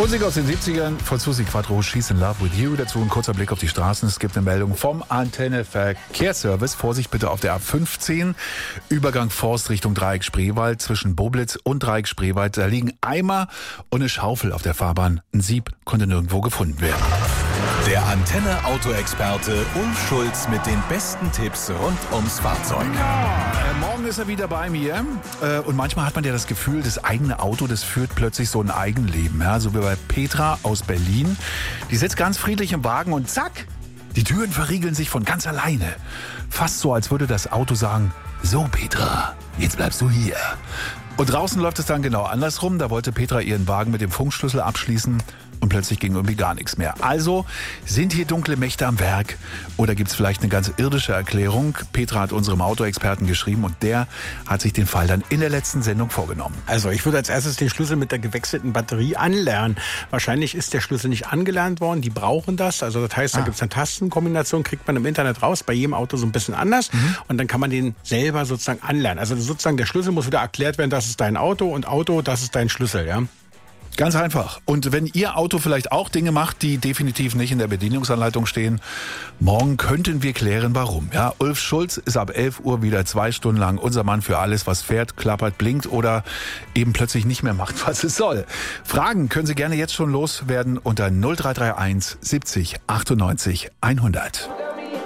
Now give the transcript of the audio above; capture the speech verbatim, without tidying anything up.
Musik aus den siebzigern von Susi Quattro, She's in Love with You. Dazu ein kurzer Blick auf die Straßen. Es gibt eine Meldung vom Antenne-Verkehrsservice. Vorsicht bitte auf der A fünfzehn. Übergang Forst Richtung Dreieck Spreewald zwischen Boblitz und Dreieck Spreewald. Da liegen Eimer und eine Schaufel auf der Fahrbahn. Ein Sieb konnte nirgendwo gefunden werden. Der Antenne-Auto-Experte Ulf Schulz mit den besten Tipps rund ums Fahrzeug. Ja, äh, morgen ist er wieder bei mir. Äh, und manchmal hat man ja das Gefühl, das eigene Auto, das führt plötzlich so ein Eigenleben. Ja? So wie bei Petra aus Berlin. Die sitzt ganz friedlich im Wagen und zack, die Türen verriegeln sich von ganz alleine. Fast so, als würde das Auto sagen, so Petra, jetzt bleibst du hier. Und draußen läuft es dann genau andersrum. Da wollte Petra ihren Wagen mit dem Funkschlüssel abschließen und plötzlich ging irgendwie gar nichts mehr. Also, sind hier dunkle Mächte am Werk oder gibt es vielleicht eine ganz irdische Erklärung? Petra hat unserem Autoexperten geschrieben und der hat sich den Fall dann in der letzten Sendung vorgenommen. Also ich würde als erstes den Schlüssel mit der gewechselten Batterie anlernen. Wahrscheinlich ist der Schlüssel nicht angelernt worden, die brauchen das. Also das heißt, da ah. gibt es eine Tastenkombination, kriegt man im Internet raus, bei jedem Auto so ein bisschen anders. Mhm. Und dann kann man den selber sozusagen anlernen. Also sozusagen der Schlüssel muss wieder erklärt werden, das ist dein Auto und Auto, das ist dein Schlüssel, ja. Ganz einfach. Und wenn Ihr Auto vielleicht auch Dinge macht, die definitiv nicht in der Bedienungsanleitung stehen, morgen könnten wir klären, warum. Ja, Ulf Schulz ist ab elf Uhr wieder zwei Stunden lang unser Mann für alles, was fährt, klappert, blinkt oder eben plötzlich nicht mehr macht, was es soll. Fragen können Sie gerne jetzt schon loswerden unter null drei drei eins siebzig achtundneunzig hundert.